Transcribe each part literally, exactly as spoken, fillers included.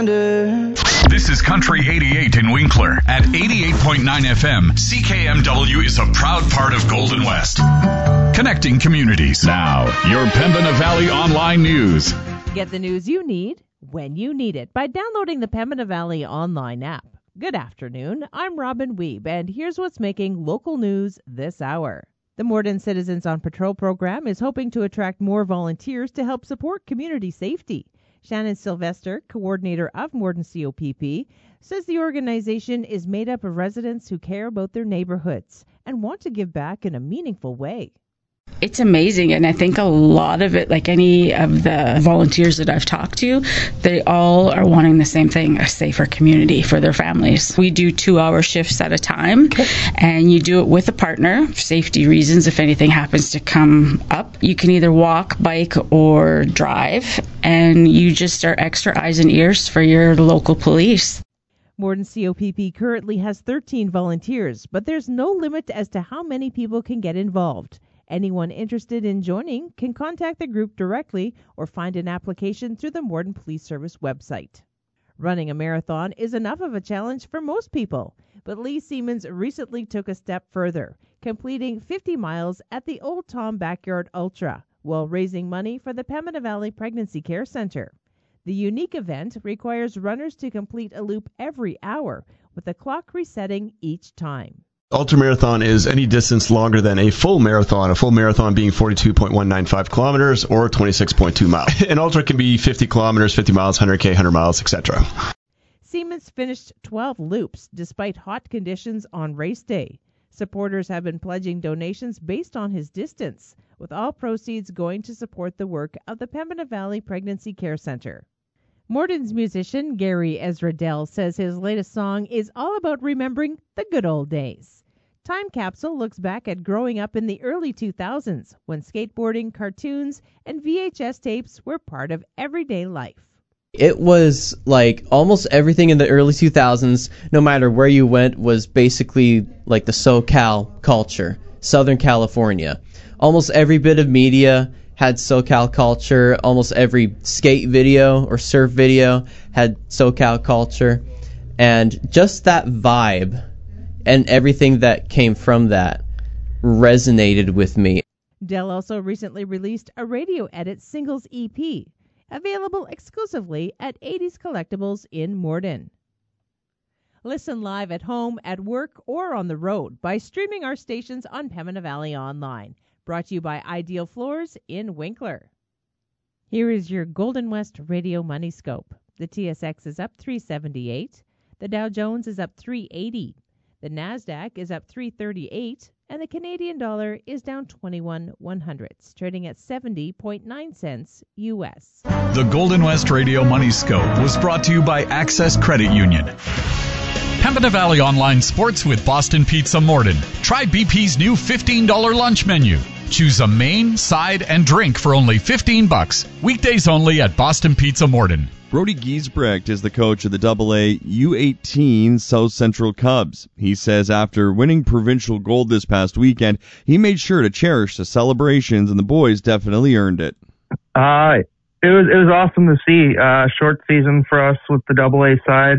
This is Country eighty-eight in Winkler. At eighty-eight point nine F M, C K M W is a proud part of Golden West. Connecting communities. Now, your Pembina Valley Online News. Get the news you need when you need it by downloading the Pembina Valley Online app. Good afternoon, I'm Robin Weeb, and here's what's making local news this hour. The Morden Citizens on Patrol program is hoping to attract more volunteers to help support community safety. Shannon Sylvester, coordinator of Morden C O P P, says the organization is made up of residents who care about their neighborhoods and want to give back in a meaningful way. It's amazing, and I think a lot of it, like any of the volunteers that I've talked to, they all are wanting the same thing, a safer community for their families. We do two-hour shifts at a time, and you do it with a partner for safety reasons. If anything happens to come up, you can either walk, bike, or drive, and you just are extra eyes and ears for your local police. Morden C O P P currently has thirteen volunteers, but there's no limit as to how many people can get involved. Anyone interested in joining can contact the group directly or find an application through the Morden Police Service website. Running a marathon is enough of a challenge for most people, but Lee Siemens recently took a step further, completing fifty miles at the Old Tom Backyard Ultra while raising money for the Pembina Valley Pregnancy Care Center. The unique event requires runners to complete a loop every hour, with the clock resetting each time. Ultramarathon is any distance longer than a full marathon, a full marathon being forty-two point one nine five kilometers or twenty-six point two miles. An ultra can be fifty kilometers, fifty miles, one hundred K, one hundred miles, et cetera. Siemens finished twelve loops despite hot conditions on race day. Supporters have been pledging donations based on his distance, with all proceeds going to support the work of the Pembina Valley Pregnancy Care Center. Morden's musician Gary Ezra Dell says his latest song is all about remembering the good old days. Time Capsule looks back at growing up in the early two thousands when skateboarding, cartoons, and V H S tapes were part of everyday life. It was like almost everything in the early two thousands, no matter where you went, was basically like the SoCal culture, Southern California. Almost every bit of media had SoCal culture. Almost every skate video or surf video had SoCal culture. And just that vibe and everything that came from that resonated with me. Dell also recently released a radio edit singles E P, available exclusively at eighties Collectibles in Morden. Listen live at home, at work, or on the road by streaming our stations on Pembina Valley Online. Brought to you by Ideal Floors in Winkler. Here is your Golden West Radio Money Scope. The T S X is up three seventy-eight. The Dow Jones is up three eighty. The NASDAQ is up three thirty-eight. And the Canadian dollar is down twenty-one one hundredths, trading at seventy point nine cents U S. The Golden West Radio Money Scope was brought to you by Access Credit Union. Pembina Valley Online Sports with Boston Pizza Morden. Try B P's new fifteen dollars lunch menu. Choose a main, side, and drink for only fifteen bucks. Weekdays only at Boston Pizza Morden. Brody Giesbrecht is the coach of the double A U eighteen South Central Cubs. He says after winning provincial gold this past weekend, he made sure to cherish the celebrations, and the boys definitely earned it. Uh, it was it was awesome to see. Uh, short season for us with the double A side.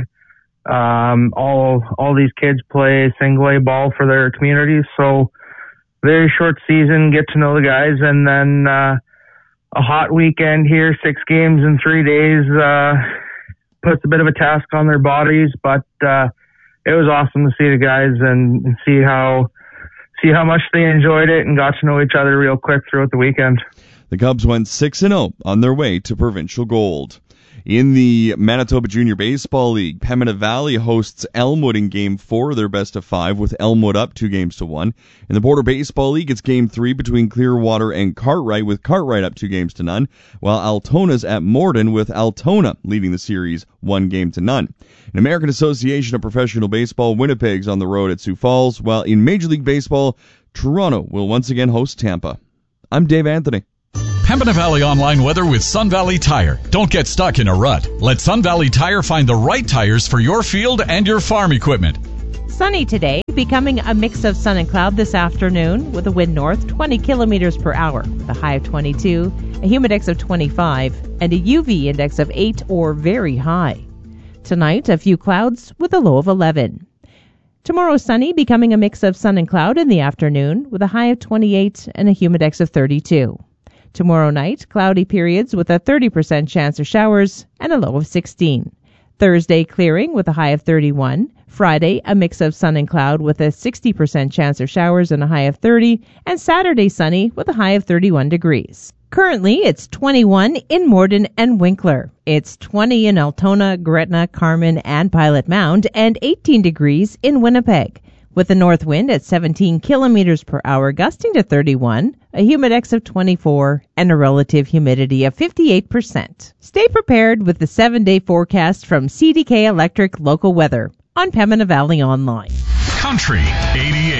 Um, all all these kids play single A ball for their communities, so very short season, get to know the guys, and then uh, a hot weekend here, six games in three days, uh, puts a bit of a task on their bodies, but uh, it was awesome to see the guys and, and see how see how much they enjoyed it and got to know each other real quick throughout the weekend. The Cubs went six and oh on their way to provincial gold. In the Manitoba Junior Baseball League, Pembina Valley hosts Elmwood in Game four of their best of five, with Elmwood up two games to one. In the Border Baseball League, it's Game three between Clearwater and Cartwright, with Cartwright up two games to none, while Altona's at Morden, with Altona leading the series one game to none. In American Association of Professional Baseball, Winnipeg's on the road at Sioux Falls, while in Major League Baseball, Toronto will once again host Tampa. I'm Dave Anthony. Pembina Valley Online weather with Sun Valley Tire. Don't get stuck in a rut. Let Sun Valley Tire find the right tires for your field and your farm equipment. Sunny today, becoming a mix of sun and cloud this afternoon with a wind north twenty kilometers per hour, with a high of twenty-two, a humidex of twenty-five, and a U V index of eight or very high. Tonight, a few clouds with a low of eleven. Tomorrow, sunny, becoming a mix of sun and cloud in the afternoon with a high of twenty-eight and a humidex of thirty-two. Tomorrow night, cloudy periods with a thirty percent chance of showers and a low of sixteen. Thursday, clearing with a high of thirty-one. Friday, a mix of sun and cloud with a sixty percent chance of showers and a high of thirty. And Saturday, sunny with a high of thirty-one degrees. Currently, it's twenty-one in Morden and Winkler. It's twenty in Altona, Gretna, Carmen, and Pilot Mound, and eighteen degrees in Winnipeg. With a north wind at seventeen kilometers per hour, gusting to thirty-one, a humidex of twenty-four, and a relative humidity of fifty-eight percent. Stay prepared with the seven-day forecast from C D K Electric Local Weather on Pembina Valley Online. Country eighty-eight.